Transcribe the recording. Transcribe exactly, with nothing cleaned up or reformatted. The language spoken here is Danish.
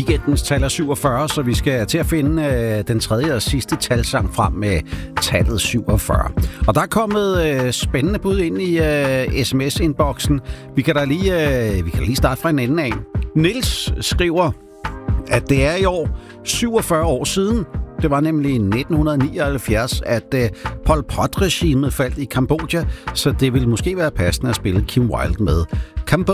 Weekendens tal er syvogfyrre, så vi skal til at finde øh, den tredje og sidste talsang frem med tallet syvogfyrre. Og der er kommet øh, spændende bud ind i øh, sms-inboxen. Vi kan da lige, øh, vi kan lige starte fra en ende af. Niels skriver, at det er i år syvogfyrre år siden. Det var nemlig i nitten nioghalvfjerds, at øh, Pol Pot-regimet faldt i Kambodja, så det ville måske være passende at spille Kim Wilde med Cambodia.